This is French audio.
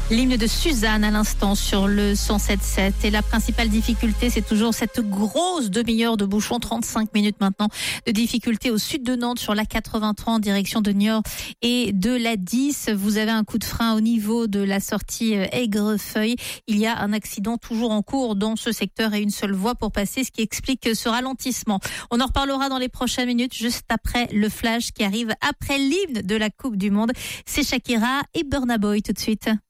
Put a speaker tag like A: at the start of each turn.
A: L'hymne de Suzanne à l'instant sur le 107.7. Et la principale difficulté, c'est toujours cette grosse demi-heure de bouchon, 35 minutes maintenant de difficulté au sud de Nantes sur la 83 en direction de Niort et de la 10. Vous avez un coup de frein au niveau de la sortie Aigrefeuille. Il y a un accident toujours en cours dans ce secteur et une seule voie pour passer, ce qui explique ce ralentissement. On en reparlera dans les prochaines minutes, juste après le flash qui arrive après l'hymne de la Coupe du Monde. C'est Shakira et Burna Boy tout de suite.